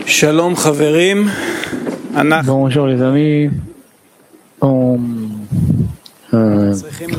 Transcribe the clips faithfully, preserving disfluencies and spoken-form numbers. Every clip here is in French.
Shalom Chaverim. Bonjour les amis. On, euh,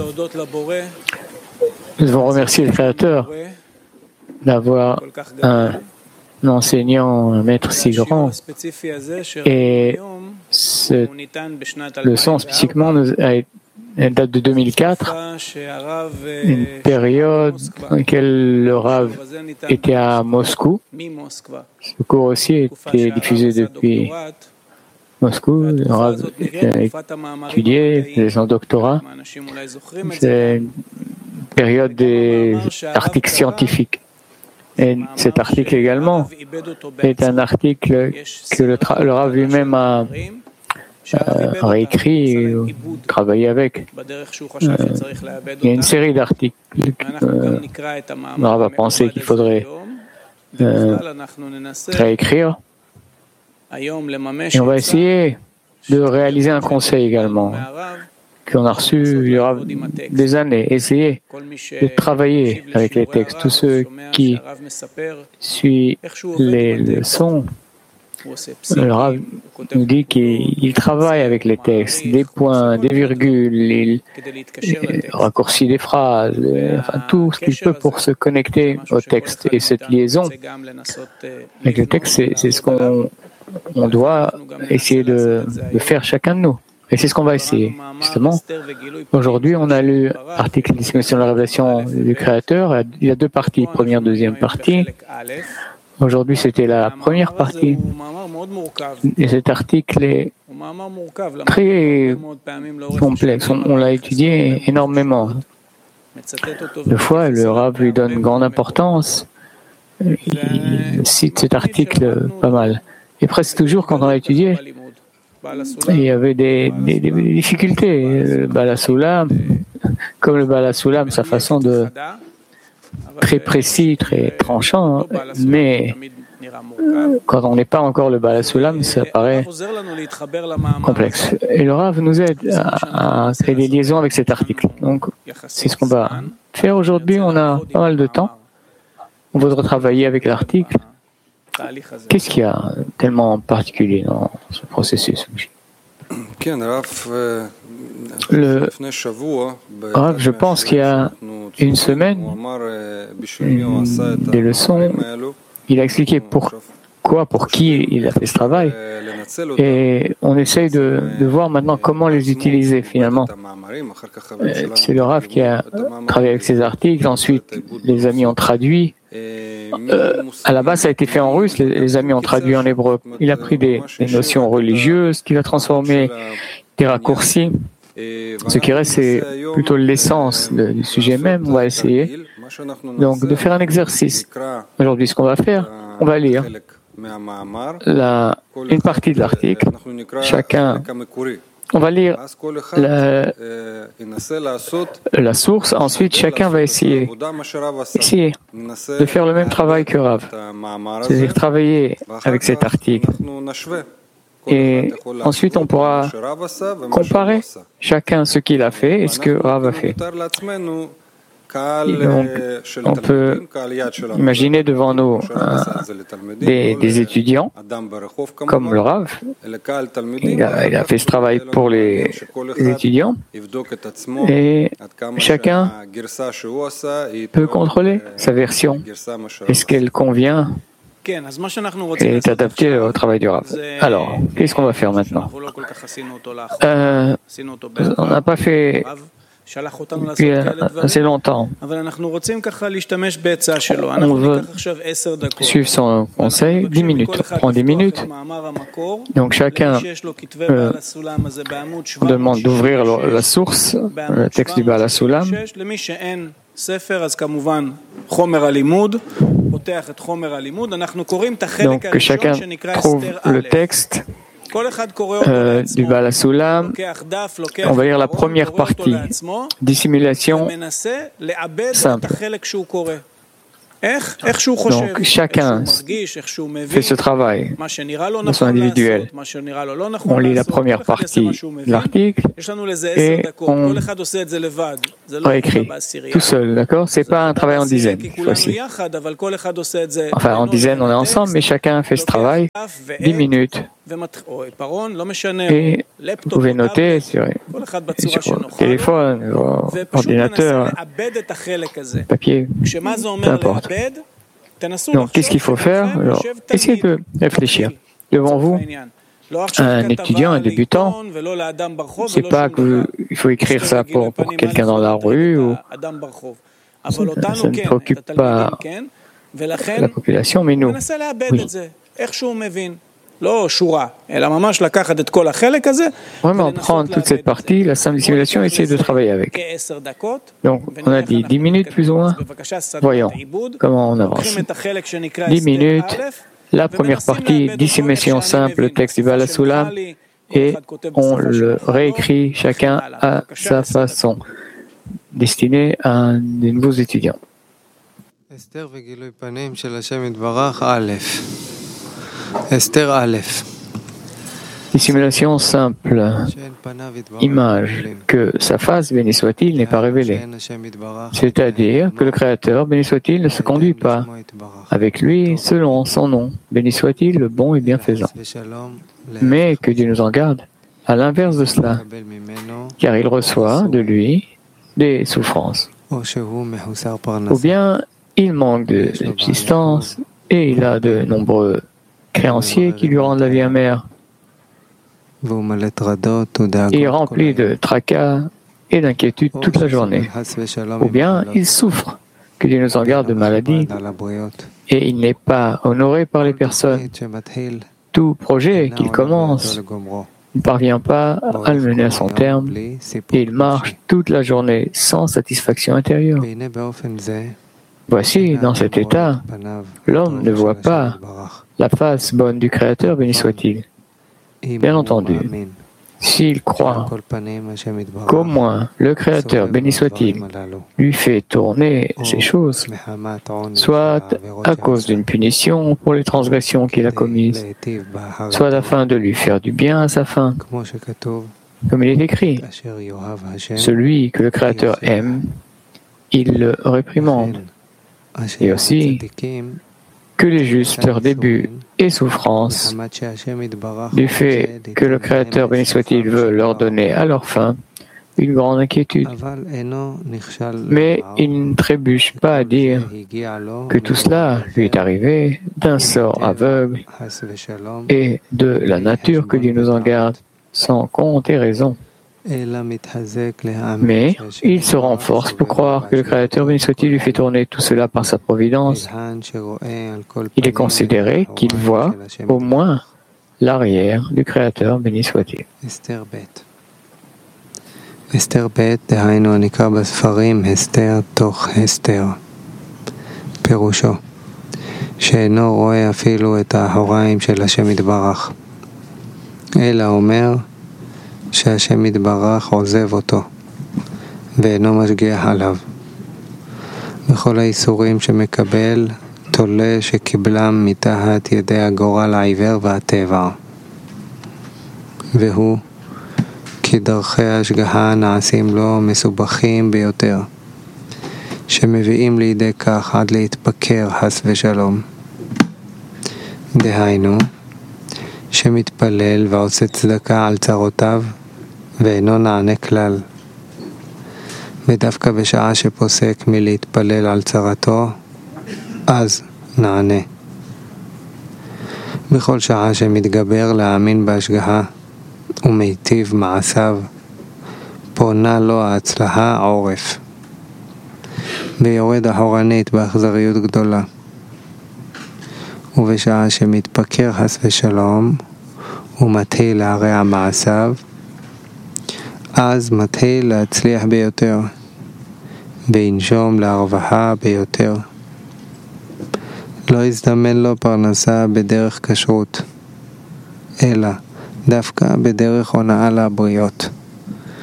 nous devons remercier le Créateur d'avoir un, un enseignant, un maître si grand. Et cette leçon spécifiquement nous a, elle date de deux mille quatre, une période dans laquelle le Rav était à Moscou. Ce cours aussi a été diffusé depuis Moscou. Le Rav a étudié, faisait son doctorat. C'est une période des articles scientifiques. Et cet article également est un article que le, le Rav lui-même a Euh, réécrit et travaillé avec. Euh, il y a une série d'articles euh, on va penser qu'il faudrait euh, réécrire. Et on va essayer de réaliser un conseil également qu'on a reçu il y aura des années. Essayer de travailler avec les textes. Tous ceux qui suivent les leçons, le Rav nous dit qu'il travaille avec les textes, des points, des virgules, il, il raccourcit des phrases, enfin tout ce qu'il peut pour se connecter au texte. Et cette liaison avec le texte, c'est, c'est ce qu'on on doit essayer de, de faire chacun de nous. Et c'est ce qu'on va essayer, justement. Aujourd'hui, on a lu l'article Discussion de la révélation du Créateur. Il y a deux parties, première, deuxième partie. Aujourd'hui, c'était la première partie. Et cet article est très complexe. On, on l'a étudié énormément. Deux fois, le Rav lui donne grande importance. Il cite cet article pas mal. Et presque toujours, quand on l'a étudié, il y avait des, des, des difficultés. Le Baal HaSulam, comme le Baal HaSulam, sa façon de très précis, très tranchant, mais quand on n'est pas encore le Baal HaSulam, ça paraît complexe. Et le Rav nous aide à, à créer des liaisons avec cet article. Donc, c'est ce qu'on va faire aujourd'hui. On a pas mal de temps. On voudrait travailler avec l'article. Qu'est-ce qu'il y a tellement particulier dans ce processus? Le Rav, je pense qu'il y a une semaine, une des leçons, il a expliqué pourquoi, pour qui il a fait ce travail. Et on essaye de, de voir maintenant comment les utiliser finalement. C'est le Rav qui a travaillé avec ces articles, ensuite les amis ont traduit. Euh, à la base, ça a été fait en russe, les, les amis ont traduit en hébreu. Il a pris des, des notions religieuses qu'il a transformées, des raccourcis. Ce qui reste, c'est plutôt l'essence de, du sujet même. On va essayer donc de faire un exercice. Aujourd'hui, ce qu'on va faire, on va lire la, une partie de l'article. Chacun, on va lire la, la source. Ensuite, chacun va essayer, essayer de faire le même travail que Rav, c'est-à-dire travailler avec cet article. Et ensuite, on pourra comparer chacun ce qu'il a fait et ce que Rav a fait. Et donc, on peut imaginer devant nous euh, des, des étudiants comme le Rav. Il a, il a fait ce travail pour les, les étudiants et chacun peut contrôler sa version. Est-ce qu'elle convient et est adapté au travail du Rav. Alors, qu'est-ce qu'on va faire maintenant? euh, On n'a pas fait depuis assez longtemps. On veut suivre son conseil, dix minutes. On prend dix minutes. Donc chacun euh, demande d'ouvrir la source, le texte du Baal HaSulam. Donc que chacun trouve le texte euh, du Baal HaSulam. On va lire la première partie, dissimulation simple. Donc chacun fait ce travail de son individuel. On lit la première partie de l'article et on réécrit tout seul, d'accord? C'est pas un travail en dizaine, cette fois-ci. Enfin, en dizaine, on est ensemble, mais chacun fait ce travail, dix minutes. Et vous pouvez noter sur, sur votre téléphone, votre ordinateur, papier, peu importe. Donc, qu'est-ce qu'il faut faire? Alors, essayez de réfléchir. Devant vous, un étudiant, un débutant, c'est pas qu'il faut écrire ça pour, pour quelqu'un dans la rue, ou ça, ça ne préoccupe pas la population, mais nous, oui. Vraiment prendre toute cette partie, la simple dissimulation, et essayer de travailler avec. Donc, on a dit dix minutes plus ou moins. Voyons comment on avance. dix minutes, la première partie, dissimulation simple, le texte du Baal HaSulam, et on le réécrit chacun à sa façon, destiné à des nouveaux étudiants. Esther Aleph. Dissimulation simple. Image que sa face, béni soit-il, n'est pas révélée. C'est-à-dire que le Créateur, béni soit-il, ne se conduit pas avec lui selon son nom, béni soit-il, le bon et bienfaisant. Mais que Dieu nous en garde, à l'inverse de cela, car il reçoit de lui des souffrances. Ou bien il manque de subsistance et il a de nombreux créanciers qui lui rendent la vie amère. Il est rempli de tracas et d'inquiétudes toute la journée. Ou bien il souffre, que Dieu nous en garde de maladie, et il n'est pas honoré par les personnes. Tout projet qu'il commence ne parvient pas à le mener à son terme, et il marche toute la journée sans satisfaction intérieure. Voici, dans cet état, l'homme ne voit pas la face bonne du Créateur, béni soit-il. Bien entendu, s'il croit qu'au moins le Créateur, béni soit-il, lui fait tourner ces choses, soit à cause d'une punition pour les transgressions qu'il a commises, soit afin de lui faire du bien à sa fin, comme il est écrit, celui que le Créateur aime, il le réprimande. Et aussi que les justes, leur début et souffrance, du fait que le Créateur, béni soit-il, veut leur donner à leur fin une grande inquiétude. Mais il ne trébuche pas à dire que tout cela lui est arrivé d'un sort aveugle et de la nature que Dieu nous en garde, sans compte et raison. Mais il se renforce pour croire que le Créateur, béni soit-il, lui fait tourner tout cela par sa providence. Il est considéré qu'il voit au moins l'arrière du Créateur, béni soit-il. אסתר ב' דהיינו הנקרא בספרים הסתר תוך הסתר. פירושו שאינו רואה אפילו את האחוריים של השם יתברך, אלא אומר שהשם יתברך עוזב אותו ואינו משגיח עליו. בכל האיסורים שמקבל תולה שקיבלם מתחת ידי הגורל העיוור והטבע, והוא כי דרכי ההשגחה נעשים לו מסובכים ביותר, שמביאים לידי כך עד להתפקר חס ושלום. דהיינו, שמתפלל ועושה צדקה על צרותיו, ואינו נענה כלל. ודווקא בשעה שפוסק מלהתפלל על צרתו, אז נענה. בכל שעה שמתגבר להאמין בהשגחה, ומיטיב מעשיו, פונה לו ההצלחה עורף, ויורד אחורנית באכזריות גדולה. ובשעה שמתפקר חס ושלום, ומתחיל להרע מעשיו, אז מתחיל להצליח ביותר, וינשום להרווחה ביותר. לא יזדמן לו פרנסה בדרך כשרות, אלא דווקא בדרך הונאה לבריות,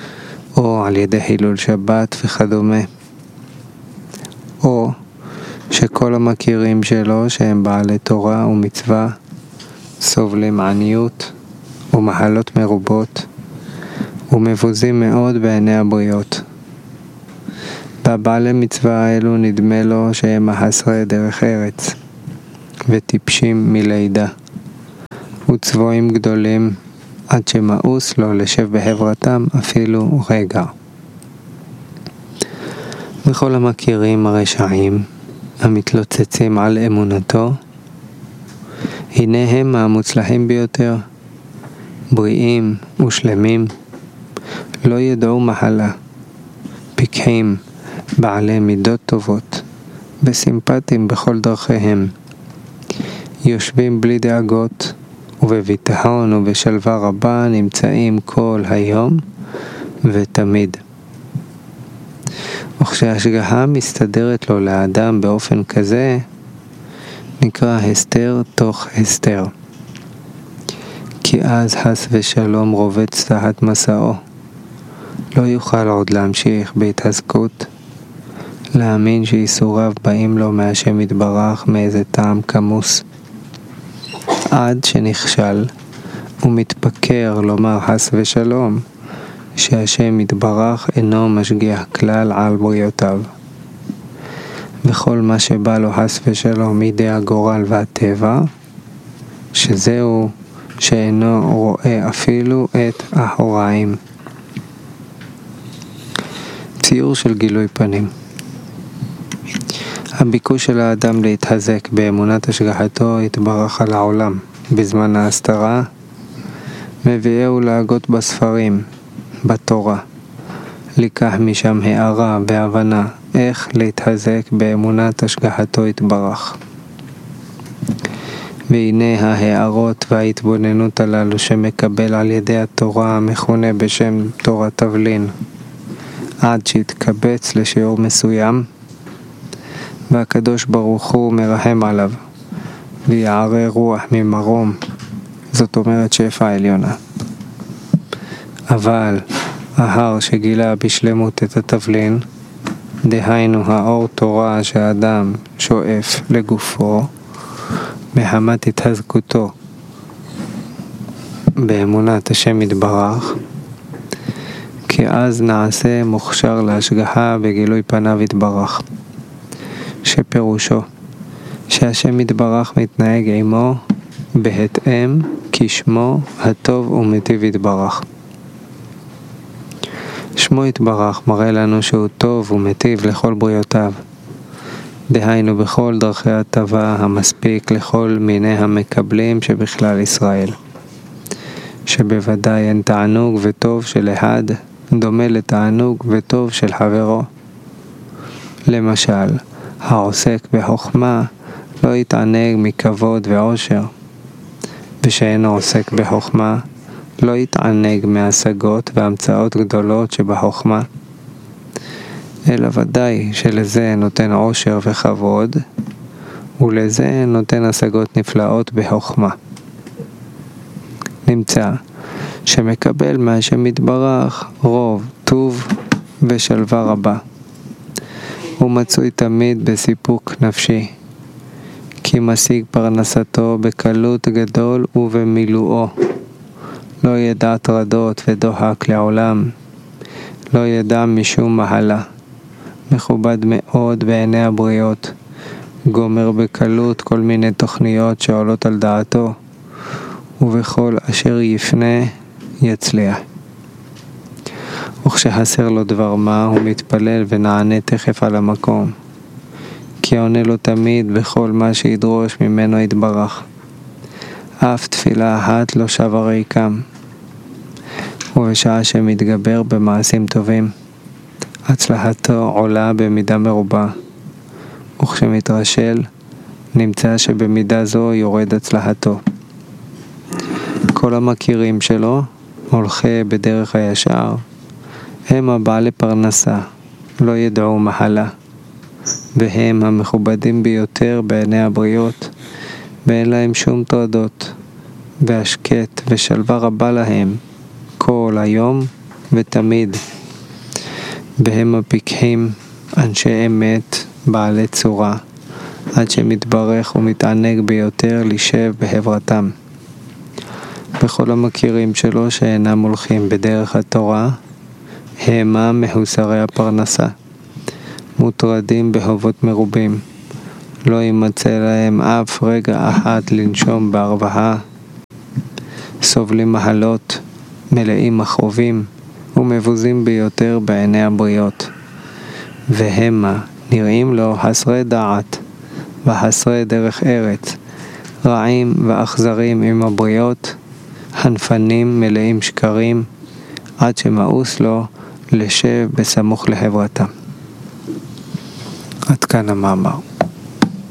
או על ידי חילול שבת וכדומה, או שכל המכירים שלו שהם בעלי תורה ומצווה סובלים עניות ומחלות מרובות ומבוזים מאוד בעיני הבריות. והבעלי מצווה האלו נדמה לו שהם מחסרי דרך ארץ וטיפשים מלידה וצבועים גדולים עד שמאוס לו לשב בחברתם אפילו רגע. וכל המכירים הרשעים המתלוצצים על אמונתו, הנה הם המוצלחים ביותר, בריאים ושלמים, לא ידעו מחלה, פיקחים, בעלי מידות טובות, וסימפטיים בכל דרכיהם, יושבים בלי דאגות, ובביטחון ובשלווה רבה נמצאים כל היום ותמיד. וכשהשגחה מסתדרת לו לאדם באופן כזה, נקרא הסתר תוך הסתר. כי אז חס ושלום רובץ תחת מסעו. לא יוכל עוד להמשיך בהתעסקות, להאמין שאיסוריו באים לו מהשם יתברך מאיזה טעם כמוס. עד שנכשל ומתפקר לומר חס ושלום, שהשם יתברך אינו משגיח כלל על בריאותיו. וכל מה שבא לו חס ושלום מידי הגורל והטבע, שזהו שאינו רואה אפילו את האחוריים. ציור של גילוי פנים. הביקוש של האדם להתחזק באמונת השגחתו יתברך על העולם בזמן ההסתרה, מביאהו להגות בספרים, בתורה, לקח משם הערה והבנה איך להתחזק באמונת השגחתו יתברך. והנה ההערות וההתבוננות הללו שמקבל על ידי התורה המכונה בשם תורת תבלין, עד שיתקבץ לשיעור מסוים, והקדוש ברוך הוא מרחם עליו, ויערה רוח ממרום, זאת אומרת שפע עליונה. אבל ההר שגילה בשלמות את התבלין, דהיינו האור תורה שהאדם שואף לגופו, מחמת התחזקותו באמונת השם יתברך, כי אז נעשה מוכשר להשגחה בגילוי פניו יתברך, שפירושו שהשם יתברך מתנהג עמו בהתאם כשמו הטוב ומטיב יתברך. שמו יתברך מראה לנו שהוא טוב ומטיב לכל בריאותיו, דהיינו בכל דרכי הטבה המספיק לכל מיני המקבלים שבכלל ישראל, שבוודאי אין תענוג וטוב של אחד דומה לתענוג וטוב של חברו. למשל, העוסק בחוכמה לא יתענג מכבוד ועושר, ושאינו עוסק בחוכמה לא יתענג מהשגות והמצאות גדולות שבחוכמה, אלא ודאי שלזה נותן עושר וכבוד, ולזה נותן השגות נפלאות בחוכמה. נמצא שמקבל מהשם יתברך רוב, טוב ושלווה רבה. הוא מצוי תמיד בסיפוק נפשי, כי משיג פרנסתו בקלות גדול ובמילואו. לא ידע טרדות ודוחק לעולם, לא ידע משום מחלה. מכובד מאוד בעיני הבריות, גומר בקלות כל מיני תוכניות שעולות על דעתו, ובכל אשר יפנה יצליח. וכשחסר לו דבר מה הוא מתפלל ונענה תכף על המקום, כי עונה לו תמיד בכל מה שידרוש ממנו יתברך. אף תפילה אחת לא שווה ריקם. ובשעה שמתגבר במעשים טובים, הצלחתו עולה במידה מרובה, וכשמתרשל נמצא שבמידה זו יורד הצלחתו. כל המכירים שלו, הולכי בדרך הישר, הם הבעלי פרנסה, לא ידעו מחלה, והם המכובדים ביותר בעיני הבריות, ואין להם שום טרדות, והשקט ושלווה רבה להם כל היום ותמיד. והם הפיקחים, אנשי אמת, בעלי צורה, עד שמתברך ומתענג ביותר לשב בהברתם. בכל המכירים שלו שאינם הולכים בדרך התורה, המה מהוסרי הפרנסה, מוטרדים בהובות מרובים, לא יימצא להם אף רגע אחד לנשום בהרווחה, סובלים מהלות, מלאים מכאובים ומבוזים ביותר בעיני הבריות, והמה נראים לו חסרי דעת וחסרי דרך ארץ, רעים ואכזרים עם הבריות, חנפנים מלאים שקרים, עד שמאוס לו לשב בסמוך לחברתם. עד כאן המאמר.